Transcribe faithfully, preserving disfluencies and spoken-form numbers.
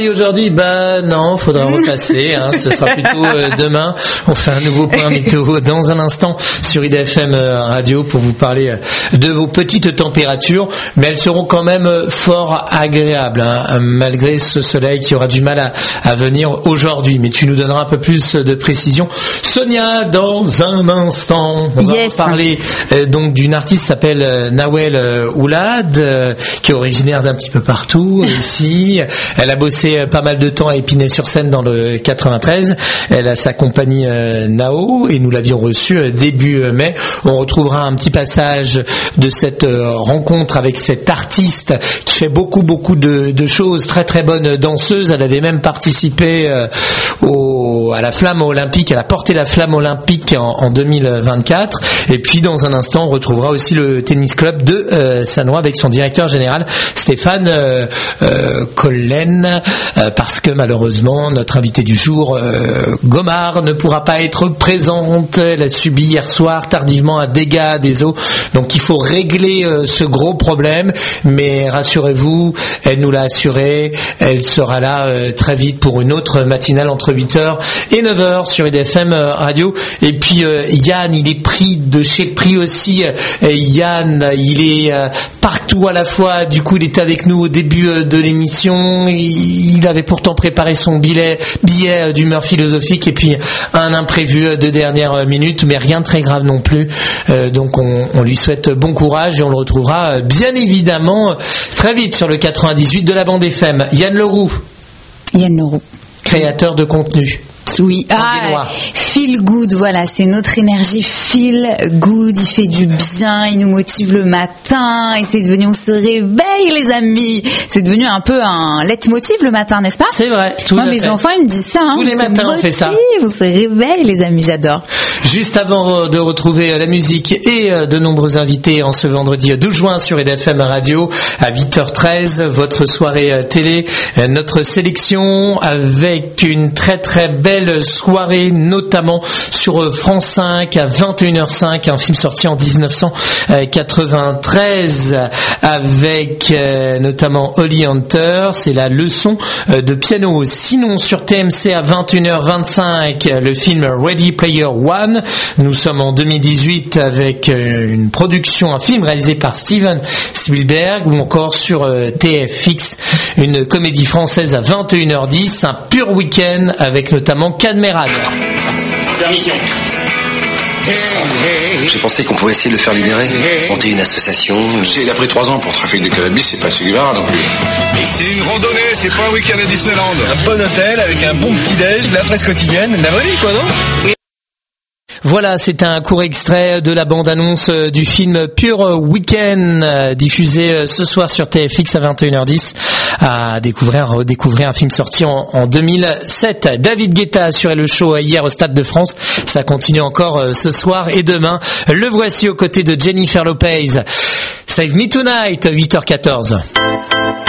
Et aujourd'hui, bah non, faudra repasser, hein, ce sera plutôt euh, demain. On fait un nouveau point météo dans un instant sur I D F M Radio pour vous parler de vos petites températures, mais elles seront quand même fort agréables, hein, malgré ce soleil qui aura du mal à, à venir aujourd'hui. Mais tu nous donneras un peu plus de précision, Sonia, dans un instant. On va yes. parler euh, donc d'une artiste qui s'appelle euh, Nawel euh, Oulad, euh, qui est originaire d'un petit peu partout ici. Elle a bossé pas mal de temps à Épinay-sur-Seine dans le quatre-vingt-treize. Elle a sa compagnie euh, Nao et nous l'avions reçue euh, début euh, mai. On retrouvera un petit passage de cette euh, rencontre avec cette artiste qui fait beaucoup beaucoup de, de choses, très très bonne danseuse. Elle avait même participé euh, au, à la flamme olympique. Elle a porté la flamme olympique en, en deux mille vingt-quatre. Et puis dans un instant, on retrouvera aussi le tennis club de euh, Sannois avec son directeur général Stéphane euh, euh, Collen. Euh, parce que malheureusement notre invitée du jour, euh, Gomard, ne pourra pas être présente. Elle a subi hier soir tardivement un dégât des eaux, donc il faut régler euh, ce gros problème, mais rassurez-vous, elle nous l'a assuré, elle sera là euh, très vite pour une autre matinale entre huit heures et neuf heures sur I D F M Radio. Et puis euh, Yann, il est pris de chez Prix aussi. euh, Yann, il est euh, partout à la fois, du coup il était avec nous au début euh, de l'émission. Il Il avait pourtant préparé son billet, billet d'humeur philosophique et puis un imprévu de dernière minute, mais rien de très grave non plus. Euh, donc on, on lui souhaite bon courage et on le retrouvera bien évidemment très vite sur le quatre-vingt-dix-huit de la bande F M. Yann Leroux. Yann Leroux. Créateur de contenu. Oui, ah, feel good, voilà, c'est notre énergie feel good, il fait du bien, il nous motive le matin, et c'est devenu, on se réveille les amis, c'est devenu un peu un leitmotiv le matin, n'est-ce pas? C'est vrai, tout Moi, à mes fait. enfants, ils me disent ça, hein, tous les matins on fait ça. On se réveille les amis, j'adore. Juste avant de retrouver la musique et de nombreux invités en ce vendredi douze juin sur I D F M Radio à huit heures treize, votre soirée télé, notre sélection avec une très très belle soirée, notamment sur France cinq à vingt et une heures cinq, un film sorti en dix-neuf cent quatre-vingt-treize avec euh, notamment Holly Hunter, c'est la leçon de piano. Sinon sur T M C à vingt et une heures vingt-cinq, le film Ready Player One. Nous sommes en deux mille dix-huit avec euh, une production, un film réalisé par Steven Spielberg, ou encore sur euh, T F X, une comédie française à vingt et une heures dix, un pur week-end avec notamment Cadmerade. Permission. J'ai pensé qu'on pouvait essayer de le faire libérer, monter une association. Il a pris trois ans pour trafic de cannabis, c'est pas si libéral non plus. Et c'est une randonnée, c'est pas un week-end à Disneyland. Un bon hôtel avec un bon petit-déj, de la presse quotidienne, de la vraie vie quoi, non? Oui. Voilà, c'est un court extrait de la bande-annonce du film Pure Weekend, diffusé ce soir sur T F X à vingt et une heures dix, à découvrir, redécouvrir un film sorti en, en deux mille sept. David Guetta a assuré le show hier au Stade de France. Ça continue encore ce soir et demain. Le voici aux côtés de Jennifer Lopez. Save Me Tonight, huit heures quatorze.